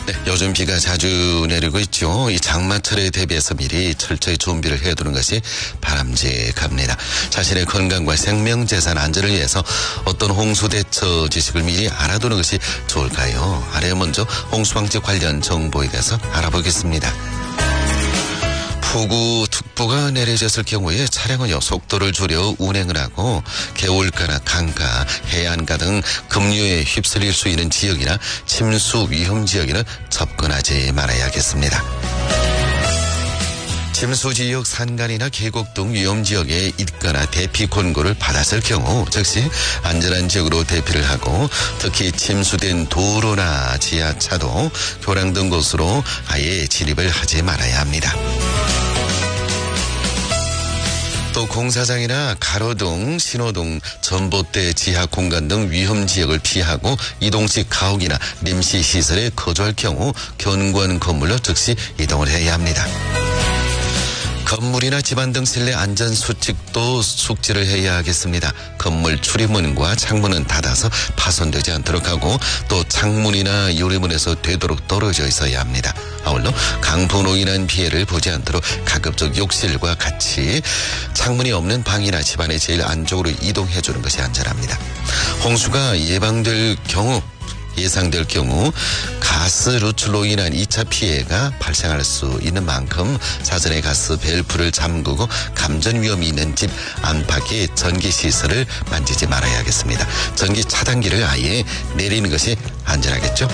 네, 요즘 비가 자주 내리고 있죠. 이 장마철에 대비해서 미리 철저히 준비를 해두는 것이 바람직합니다. 자신의 건강과 생명재산 안전을 위해서 어떤 홍수 대처 지식을 미리 알아두는 것이 좋을까요? 아래 먼저 홍수방지 관련 정보에 대해서 알아보겠습니다. 폭우특보가 내려졌을 경우에 차량은요 속도를 줄여 운행을 하고 개울가나 강가, 해안가 등 급류에 휩쓸릴 수 있는 지역이나 침수 위험 지역에는 접근하지 말아야겠습니다. 침수지역 산간이나 계곡 등 위험지역에 있거나 대피 권고를 받았을 경우 즉시 안전한 지역으로 대피를 하고 특히 침수된 도로나 지하차도, 교량 등 곳으로 아예 진입을 하지 말아야 합니다. 또 공사장이나 가로등, 신호등, 전봇대 지하 공간 등 위험지역을 피하고 이동식 가옥이나 임시시설에 거주할 경우 견고한 건물로 즉시 이동을 해야 합니다. 건물이나 집안 등 실내 안전수칙도 숙지를 해야 하겠습니다. 건물 출입문과 창문은 닫아서 파손되지 않도록 하고 또 창문이나 유리문에서 되도록 떨어져 있어야 합니다. 아울러 강풍으로 인한 피해를 보지 않도록 가급적 욕실과 같이 창문이 없는 방이나 집안의 제일 안쪽으로 이동해 주는 것이 안전합니다. 홍수가 예상될 경우 가스 누출로 인한 2차 피해가 발생할 수 있는 만큼 사전에 가스 밸브를 잠그고 감전 위험이 있는 집 안팎의 전기시설을 만지지 말아야겠습니다. 전기 차단기를 아예 내리는 것이 안전하겠죠?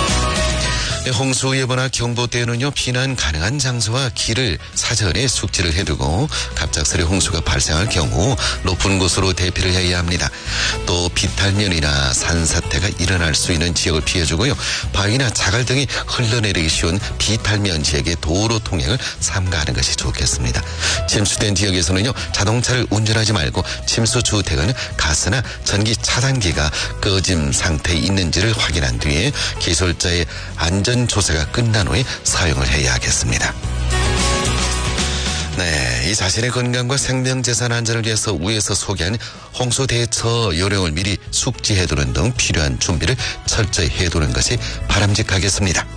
홍수예보나 경보 때는요 피난 가능한 장소와 길을 사전에 숙지를 해두고 갑작스레 홍수가 발생할 경우 높은 곳으로 대피를 해야 합니다. 또 비탈면이나 산사태가 일어날 수 있는 지역을 피해주고요. 바위나 자갈 등이 흘러내리기 쉬운 비탈면 지역의 도로 통행을 삼가하는 것이 좋겠습니다. 침수된 지역에서는요 자동차를 운전하지 말고 침수 주택은 가스나 전기 차단기가 꺼짐 상태에 있는지를 확인한 뒤에 기술자의 안전 조사가 끝난 후에 사용을 해야 하겠습니다. 네, 이 자신의 건강과 생명재산 안전을 위해서 위에서 소개한 홍수 대처 요령을 미리 숙지해두는 등 필요한 준비를 철저히 해두는 것이 바람직하겠습니다.